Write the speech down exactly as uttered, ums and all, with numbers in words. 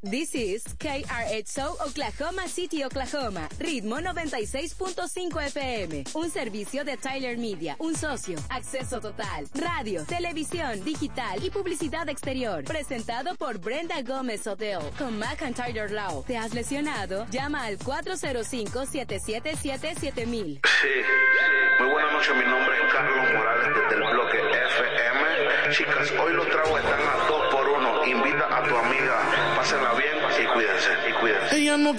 This is K R H O Oklahoma City, Oklahoma. Ritmo noventa y seis punto cinco F M. Un servicio de Tyler Media. Un socio. Acceso total. Radio, televisión, digital y publicidad exterior. Presentado por Brenda Gómez Hotel. Con McIntyre Law. ¿Te has lesionado? Llama al cuatro cero cinco, siete siete siete, siete mil. Sí. Muy buenas noches. Mi nombre es Carlos Morales desde el bloque F M. Chicas, hoy